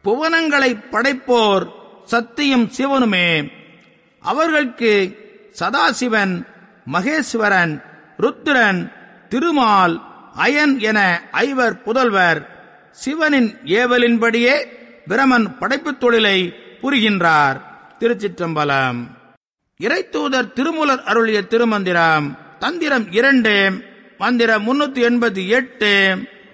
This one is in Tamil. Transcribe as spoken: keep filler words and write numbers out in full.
புவனங்களை படைப்போர் சக்தியும் சிவனுமே. அவர்களுக்கு சதாசிவன், மகேஸ்வரன், ருத்திரன், திருமால், அயன் என ஐவர் புதல்வர். சிவனின் ஏவலின்படியே பிரமன் படைப்புத் தொழிலை புரிகின்றார். திருச்சிற்றம்பலம். இறைத்தூதர் திருமூலர் அருளிய திருமந்திரம். தந்திரம் இரண்டு, மந்திரம் முன்னூத்தி எண்பத்தி எட்டு.